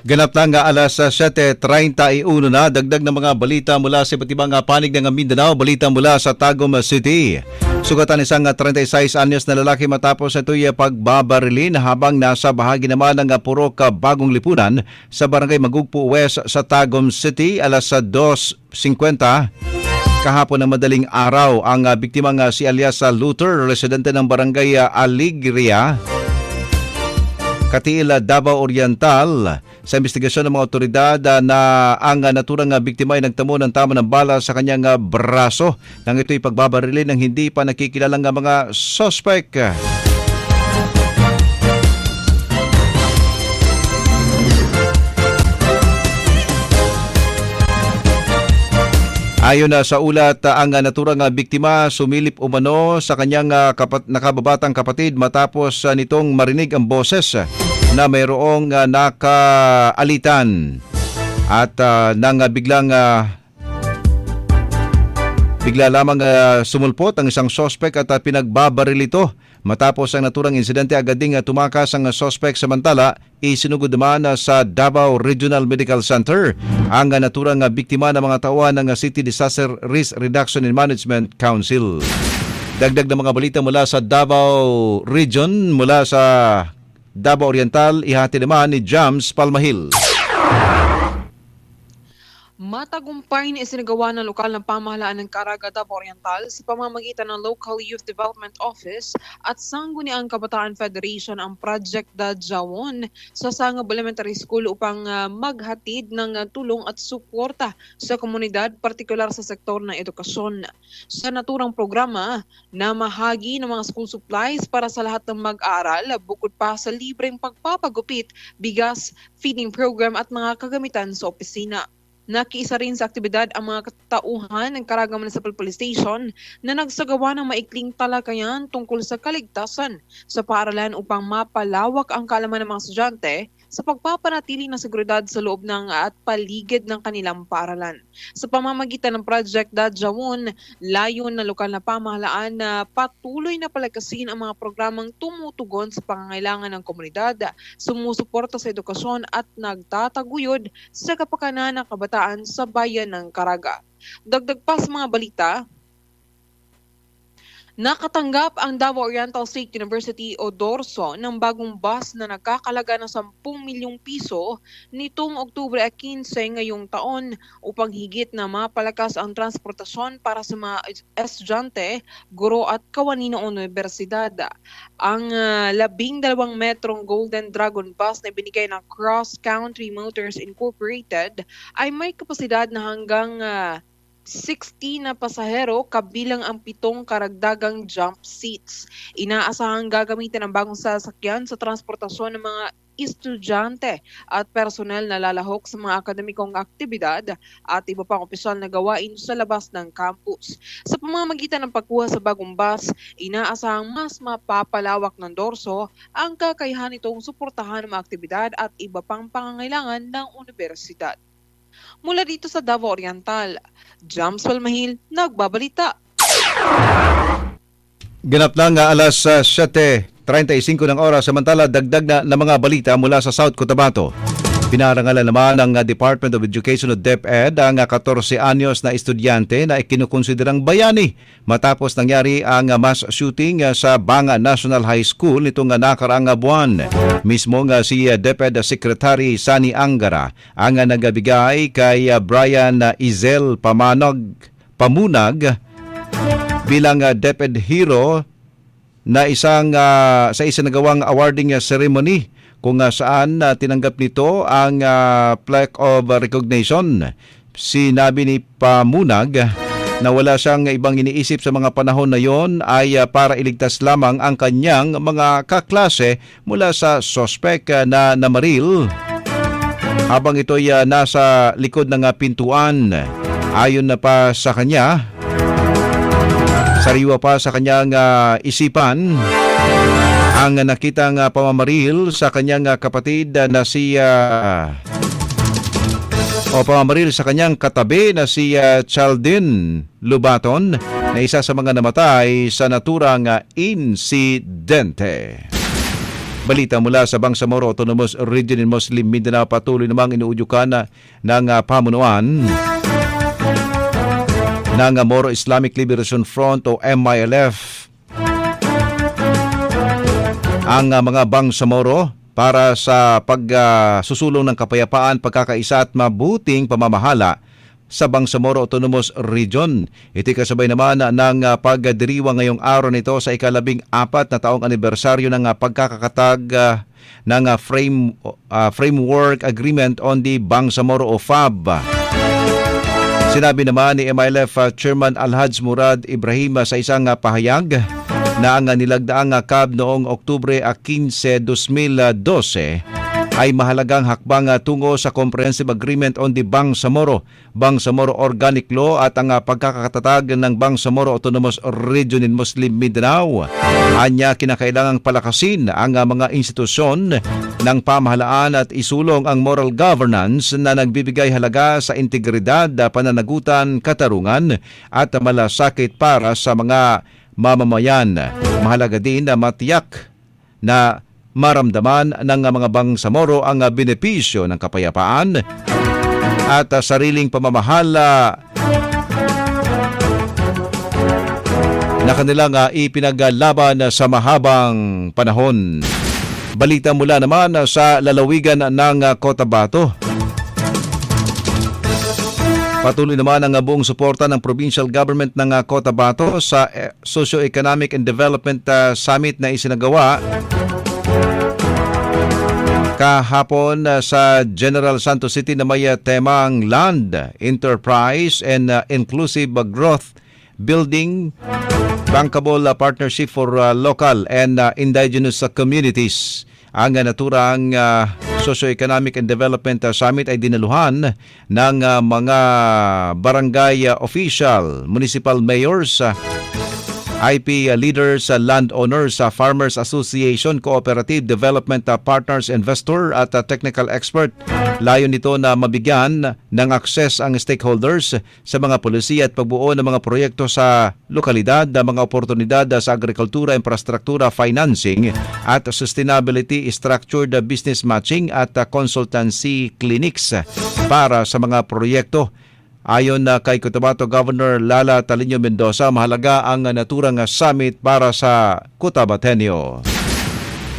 Ganap na nga alas 7:31 na, dagdag na mga balita mula sa iba't ibang panig ng Mindanao. Balita mula sa Tagum City. Sugatan isang 36 anyos na lalaki matapos ito'y pagbabarilin habang nasa bahagi naman ng Purok Bagong Lipunan sa Barangay Magugpo West sa Tagum City. Alas 2:50 kahapon ng madaling araw, ang biktimang si alias Luther, residente ng Barangay Aligria, Katiil, Davao Oriental. Sa investigasyon ng mga otoridad na ang naturang biktima ay nagtamo ng tama ng bala sa kanyang braso nang ito'y pagbabarilin ng hindi pa nakikilalang mga sospek. Ayon sa ulat, ang naturang biktima sumilip umano sa kanyang nakababatang kapatid matapos nitong marinig ang boses na mayroong nakaalitan at nang bigla lamang sumulpot ang isang sospek at pinagbabaril ito. Matapos ang naturang insidente, agad ding tumakas ang sospek, samantala isinugod naman sa Davao Regional Medical Center ang naturang biktima ng mga tauhan ng City Disaster Risk Reduction and Management Council. Dagdag na mga balita mula sa Davao Region, mula sa Davao Oriental, ihati naman ni Jams Palmahil. Matagumpay na isinagawa ng lokal ng pamahalaan ng Caraga, Davao Oriental sa pamamagitan ng Local Youth Development Office at Sangguniang Kabataan Federation ang Project Dadjawon sa Sangab Elementary School upang maghatid ng tulong at suporta sa komunidad, partikular sa sektor ng edukasyon. Sa naturang programa, namahagi ng mga school supplies para sa lahat ng mag-aaral, bukod pa sa libreng pagpapagupit, bigas, feeding program at mga kagamitan sa opisina. Nakiisa rin sa aktibidad ang mga katauhan ng Caraga Municipal Police Station na nagsagawa ng maikling talakayan tungkol sa kaligtasan sa paaralan upang mapalawak ang kaalaman ng mga estudyante sa pagpapanatili ng seguridad sa loob ng at paligid ng kanilang paaralan. Sa pamamagitan ng Project Dadjawon, layon ng lokal na pamahalaan na patuloy na palakasin ang mga programang tumutugon sa pangangailangan ng komunidad, sumusuporta sa edukasyon at nagtataguyod sa kapakanan ng kabataan sa bayan ng Caraga. Dagdag pa sa mga balita, nakatanggap ang Davao Oriental State University o DORSO ng bagong bus na nagkakalaga ng 10 milyong piso nitong Oktubre 15 ngayong taon upang higit na mapalakas ang transportasyon para sa mga estudyante, guro at kawani ng universidad. Ang 12 metrong Golden Dragon bus na binigay ng Cross Country Motors Incorporated ay may kapasidad na hanggang 60 na pasahero kabilang ang 7 karagdagang jump seats. Inaasahang gagamitin ang bagong sasakyan sa transportasyon ng mga estudyante at personel na lalahok sa mga akademikong aktibidad at iba pang opisyal na gawain sa labas ng campus. Sa pamamagitan ng pagkuha sa bagong bus, inaasahang mas mapapalawak ng DORSO ang kakayahan nitong suportahan ng mga aktibidad at iba pang pangangailangan ng universidad. Mula dito sa Davao Oriental, Jams Palmahil, nagbabalita. Ganap lang alas 7:35 ng oras, samantala dagdag na mga balita mula sa South Cotabato. Pinarangalan naman ng Department of Education o DepEd ang 14 anyos na estudyante na ikinukonsiderang bayani matapos nangyari ang mass shooting sa Banga National High School nitong nakaraang buwan. Mismo si DepEd Secretary Sani Angara ang nagbigay kay Brian Izel Pamunag bilang DepEd Hero na sa isang nagawang awarding ceremony kung saan tinanggap nito ang plaque of recognition. Sinabi ni Pamunag na wala siyang ibang iniisip sa mga panahon na yon ay para iligtas lamang ang kanyang mga kaklase mula sa sospek na namaril habang ito'y nasa likod ng pintuan. Ayon na pa sa kanya, sariwa pa sa kanyang isipan ang nakitang pamamaril sa kanyang kapatid na pamamaril sa kanyang katabi na si Chaldin Lubaton na isa sa mga namatay sa naturang insidente. Balita mula sa Bangsamoro Autonomous Region in Muslim Mindanao, patuloy namang inuudyukan ng pamunuan ng Moro Islamic Liberation Front o MILF ang mga Bangsamoro para sa pagsusulong ng kapayapaan, pagkakaisa at mabuting pamamahala sa Bangsamoro Autonomous Region. Ito'y kasabay naman ng pagdiriwang ngayong araw nito sa ika-14 na taong anibersaryo ng pagkakatag ng Framework Agreement on the Bangsamoro o FAB. Sinabi naman ni MILF Chairman Alhaj Murad Ibrahim sa isang pahayag na ang nilagdaang CAB noong Oktubre 15, 2012 ay mahalagang hakbang tungo sa Comprehensive Agreement on the Bangsamoro Organic Law at ang pagkakatatag ng Bangsamoro Autonomous Region in Muslim Mindanao. Anya kinakailangang palakasin ang mga institusyon ng pamahalaan at isulong ang moral governance na nagbibigay halaga sa integridad, pananagutan, katarungan at malasakit para sa mga mamamayan. Mahalaga din na matiyak na maramdaman ng mga Bangsamoro ang benepisyo ng kapayapaan at sariling pamamahala na kanilang ipinaglaban sa mahabang panahon. Balita mula naman sa lalawigan ng Cotabato. Patuloy naman ang buong suporta ng provincial government ng Cotabato sa Socio-Economic and Development Summit na isinagawa kahapon sa General Santos City na may temang Land, Enterprise and Inclusive Growth Building Bankable Partnership for Local and Indigenous Communities. Ang naturang Socio-Economic and Development Summit ay dinaluhan ng mga barangay official, municipal mayors, IP leaders, landowners, Farmers Association, Cooperative Development Partners, Investor at Technical Expert. Layon nito na mabigyan ng akses ang stakeholders sa mga polisiya at pagbuo ng mga proyekto sa lokalidad, mga oportunidad sa agrikultura, infrastruktura, financing at sustainability, structured business matching at consultancy clinics para sa mga proyekto. Ayon kay Cotabato Governor Lala Talino Mendoza, mahalaga ang naturang summit para sa Cotabateño.